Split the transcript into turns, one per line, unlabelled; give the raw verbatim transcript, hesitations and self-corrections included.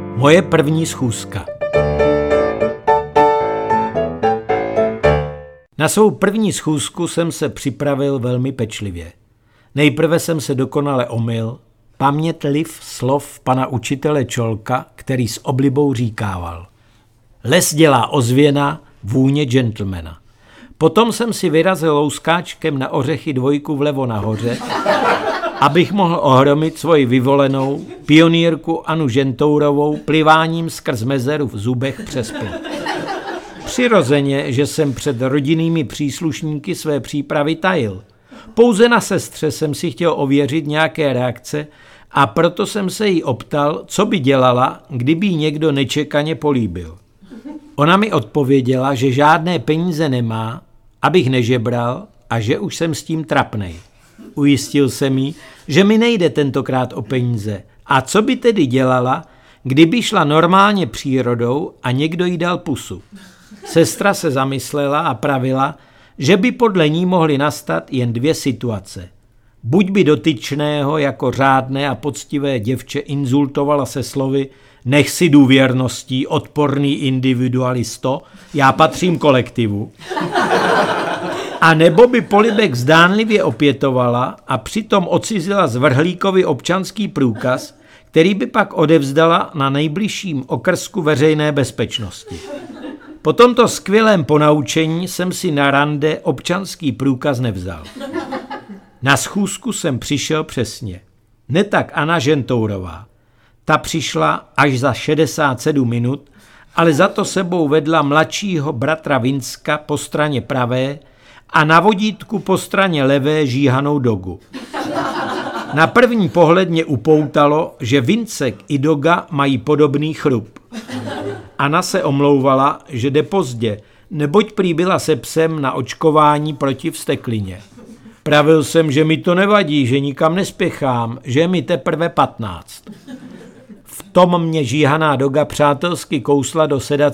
Moje první schůzka. Na svou první schůzku jsem se připravil velmi pečlivě. Nejprve jsem se dokonale omyl, pamětliv slov pana učitele Čolka, který s oblibou říkával: les dělá ozvěna, vůně gentlemana. Potom jsem si vyrazil louskáčkem na ořechy dvojku vlevo nahoře, abych mohl ohromit svoji vyvolenou pionýrku Anu Žentourovou pliváním skrz mezeru v zubech přes plot. Přirozeně, že jsem před rodinnými příslušníky své přípravy tajil. Pouze na sestře jsem si chtěl ověřit nějaké reakce a proto jsem se jí optal, co by dělala, kdyby jí někdo nečekaně políbil. Ona mi odpověděla, že žádné peníze nemá, abych nežebral a že už jsem s tím trapnej. Ujistil jsem jí, že mi nejde tentokrát o peníze. A co by tedy dělala, kdyby šla normálně přírodou a někdo jí dal pusu? Sestra se zamyslela a pravila, že by podle ní mohly nastat jen dvě situace. Buď by dotyčného jako řádné a poctivé děvče insultovala se slovy: nech si důvěrností, odporný individualisto, já patřím kolektivu. A nebo by polibek zdánlivě opětovala a přitom odcizila zvrhlíkovi občanský průkaz, který by pak odevzdala na nejbližším okrsku veřejné bezpečnosti. Po tomto skvělém ponaučení jsem si na rande občanský průkaz nevzal. Na schůzku jsem přišel přesně. Ne tak Anna Žentourová. Ta přišla až za šedesát sedm minut, ale za to sebou vedla mladšího bratra Vinska po straně pravé a na vodítku po straně levé žíhanou dogu. Na první pohled mě upoutalo, že Vincek i doga mají podobný chrup. Anna se omlouvala, že jde pozdě, neboť prý byla se psem na očkování proti vzteklině. Pravil jsem, že mi to nevadí, že nikam nespěchám, že je mi teprve patnáct. V tom mě žíhaná doga přátelsky kousla do sedací